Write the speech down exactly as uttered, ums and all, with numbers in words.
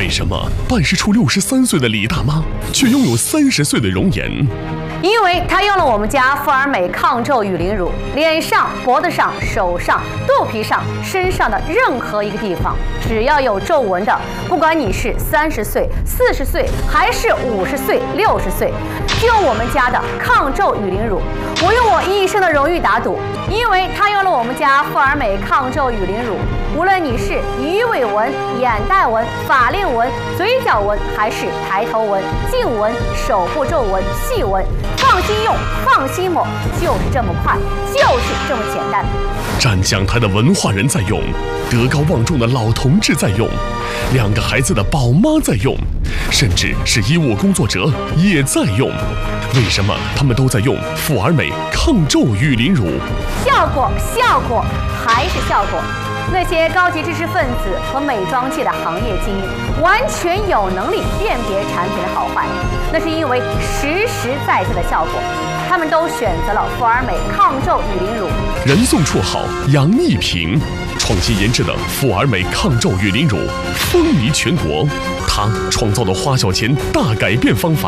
为什么办事处六十三岁的李大妈却拥有三十岁的容颜？ 因为她用了我们家富尔美抗皱雨淋乳，脸上、脖子上、手上、肚皮上、身上的任何一个地方，只要有皱纹的，不管你是三十岁、四十岁，还是五十岁、六十岁，就用我们家的抗皱雨淋乳，我用我一生的荣誉打赌，因为她用了我们家富尔美抗皱雨淋乳，无论你是鱼尾纹、眼袋纹、法令纹、嘴角纹，还是抬头纹、颈纹、手部皱纹、细纹，放心用，放心抹，就是这么快，就是这么简单。 站讲台的文化人在用，德高望重的老同志在用，两个孩子的宝妈在用，甚至是医务工作者也在用。为什么他们都在用富尔美抗皱雨淋乳？ 效果，效果，还是效果。那些高级知识分子和美妆界的行业精英完全有能力辨别产品的好坏，那是因为实实在在的效果。他们都选择了富尔美抗皱雨淋乳， 人送绰号杨一平，创新研制的富尔美抗皱雨淋乳风靡全国。他创造了花小钱大改变方法，